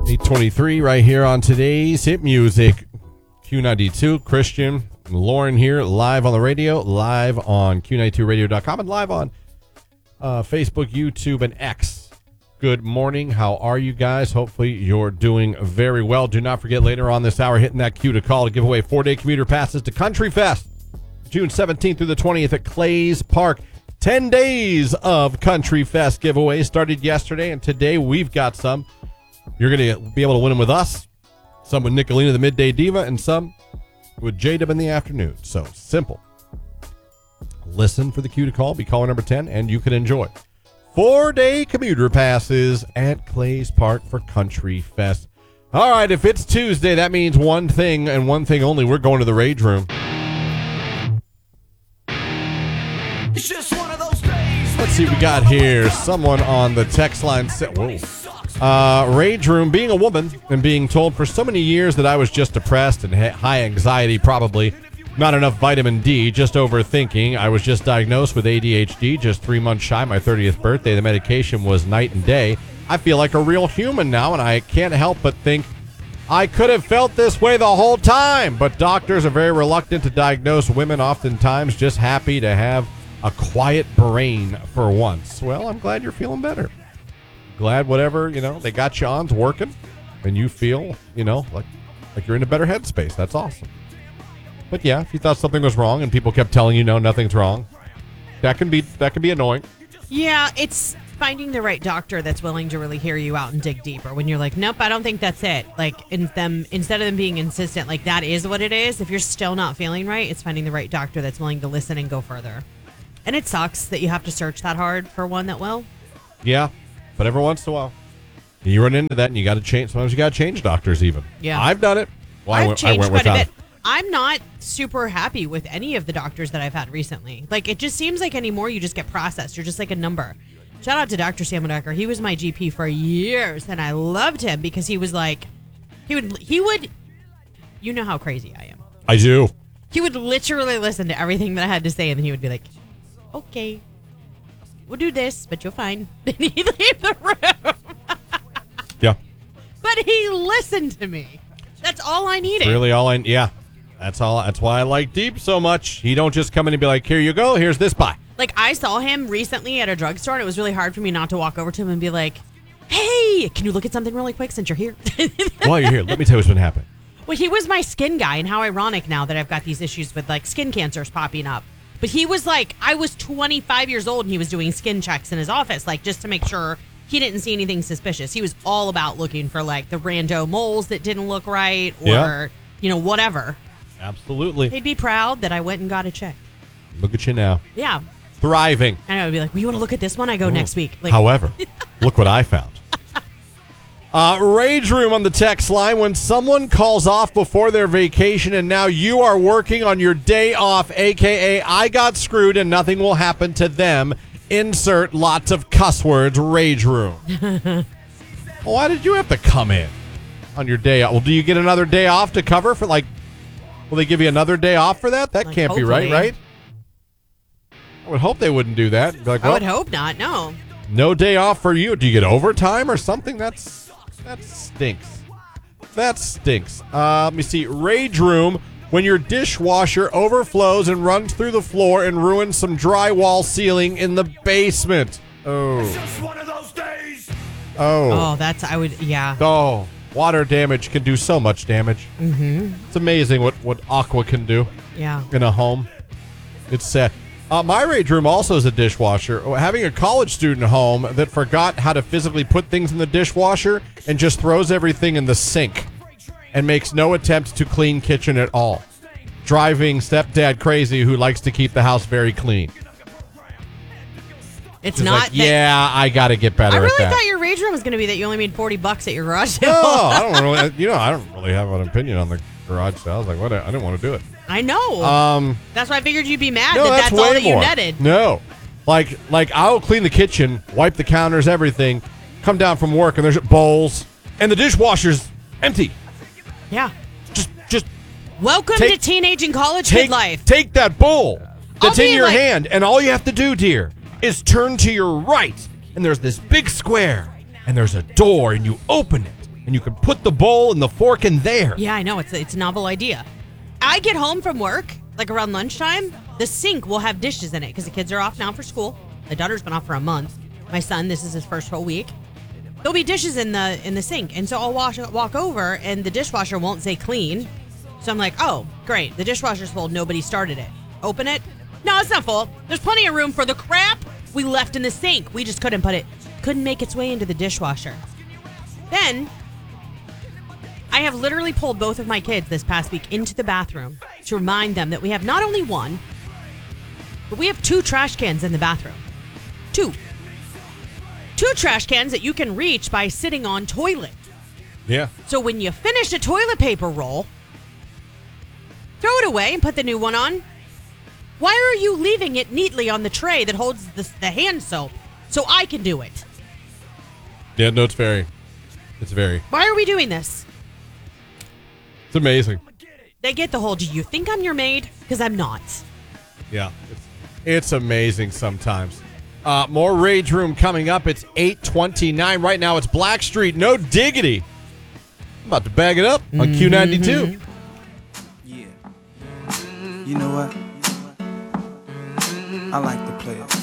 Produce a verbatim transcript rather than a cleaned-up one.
eight twenty-three right here on today's Hit Music. Q ninety-two, Christian and Lauren here, live on the radio, live on Q ninety-two radio dot com, and live on uh, Facebook, YouTube, and X. Good morning. How are you guys? Hopefully you're doing very well. Do not forget later on this hour, hitting that cue to call to give away four-day commuter passes to Country Fest, June seventeenth through the twentieth at Clays Park. ten days of Country Fest giveaways started yesterday, and today we've got some. You're going to be able to win them with us, some with Nicolina, the Midday Diva, and some with J-Dub in the afternoon. So simple. Listen for the cue to call. Be caller number ten, and you can enjoy four-day commuter passes at Clays Park for Country Fest. All right, if it's Tuesday, that means one thing and one thing only. We're going to the Rage Room. It's just one of those days. Let's see what we got here. Someone on the text line said, whoa. Uh, Rage Room, being a woman and being told for so many years that I was just depressed and ha- high anxiety, probably not enough vitamin D, just overthinking. I was just diagnosed with A D H D just three months shy of my thirtieth birthday. The medication was night and day. I feel like a real human now, and I can't help but think I could have felt this way the whole time. But doctors are very reluctant to diagnose women, oftentimes just happy to have a quiet brain for once. Well, I'm glad you're feeling better. Glad whatever, you know, they got you on's working, and you feel, you know, like like you're in a better headspace. That's awesome. But yeah, if you thought something was wrong and people kept telling you no, nothing's wrong, that can be that can be annoying. Yeah, it's finding the right doctor that's willing to really hear you out and dig deeper. When you're like, nope, I don't think that's it. Like, in them instead of them being insistent, like that is what it is. If you're still not feeling right, it's finding the right doctor that's willing to listen and go further. And it sucks that you have to search that hard for one that will. Yeah. But every once in a while, you run into that, and you got to change. Sometimes you got to change doctors, even. Yeah, I've done it. Well, I've I went, changed I went quite a without. bit. I'm not super happy with any of the doctors that I've had recently. Like, it just seems like anymore you just get processed. You're just like a number. Shout out to Doctor Samudecker. He was my G P for years, and I loved him because he was like, he would, he would, you know how crazy I am. I do. He would literally listen to everything that I had to say, and then he would be like, okay, we'll do this, but you're fine. Then he'd leave the room. Yeah. But he listened to me. That's all I needed. Really all I, yeah. That's all. That's why I like Deep so much. He don't just come in and be like, here you go, here's this, bye. Like, I saw him recently at a drugstore, and it was really hard for me not to walk over to him and be like, hey, can you look at something really quick since you're here? While you're here, let me tell you what's been happening. Well, he was my skin guy, and how ironic now that I've got these issues with, like, skin cancers popping up. But he was like, I was twenty-five years old, and he was doing skin checks in his office, like, just to make sure he didn't see anything suspicious. He was all about looking for, like, the rando moles that didn't look right, or, yeah. you know, whatever. Absolutely. They'd be proud that I went and got it checked. Look at you now. Yeah. Thriving. And I would be like, well, you want to look at this one? I go oh. next week. Like, However, look what I found. Uh, Rage Room on the text line. When someone calls off before their vacation and now you are working on your day off, a k a I got screwed and nothing will happen to them. Insert lots of cuss words, Rage Room. Well, why did you have to come in on your day off? Well, do you get another day off to cover for, like, will they give you another day off for that? That like, can't hopefully. be right, right? I would hope they wouldn't do that. Be like, well, I would hope not, no. No day off for you. Do you get overtime or something? That's That stinks. That stinks. Uh, let me see. Rage Room, when your dishwasher overflows and runs through the floor and ruins some drywall ceiling in the basement. Oh. It's just one of those days. Oh. Oh, that's, I would, yeah. Oh, water damage can do so much damage. Mm-hmm. It's amazing what, what Aqua can do. Yeah. In a home. It's sad. Uh, my Rage Room also is a dishwasher. Having a college student home that forgot how to physically put things in the dishwasher and just throws everything in the sink and makes no attempt to clean kitchen at all. Driving stepdad crazy who likes to keep the house very clean. It's She's not. Like, yeah, I got to get better I really at that. thought your Rage Room was going to be that you only made forty bucks at your garage sale. No, I don't really. You know, I don't really have an opinion on the garage sale. I was like, what? I didn't want to do it. I know. Um, that's why I figured you'd be mad no, that that's, that's way all that more. you netted. No. Like, like I'll clean the kitchen, wipe the counters, everything, come down from work, and there's bowls, and the dishwasher's empty. Yeah. Just, just. Welcome take, to teenage and college take, kid life. Take that bowl that's in your like, hand, and all you have to do, dear, is turn to your right, and there's this big square, and there's a door, and you open it, and you can put the bowl and the fork in there. Yeah, I know. It's, it's a novel idea. I get home from work, like around lunchtime, the sink will have dishes in it because the kids are off now for school. My daughter's been off for a month. My son, this is his first whole week. There'll be dishes in the in the sink. And so I'll wash, walk over, and the dishwasher won't say clean. So I'm like, oh, great. The dishwasher's full. Nobody started it. Open it. No, it's not full. There's plenty of room for the crap we left in the sink. We just couldn't put it, couldn't make its way into the dishwasher. Then I have literally pulled both of my kids this past week into the bathroom to remind them that we have not only one, but we have two trash cans in the bathroom. Two. Two trash cans that you can reach by sitting on toilet. Yeah. So when you finish a toilet paper roll, throw it away and put the new one on. Why are you leaving it neatly on the tray that holds the, the hand soap so I can do it? Yeah, no, it's very, it's very, Why are we doing this? it's amazing. They get the whole, do you think I'm your maid? Because I'm not. Yeah, it's, it's amazing sometimes. Uh, more Rage Room coming up. It's eight twenty-nine. Right now it's Blackstreet, No Diggity. I'm about to bag it up on Q ninety-two. Yeah. You know what? I like to play it.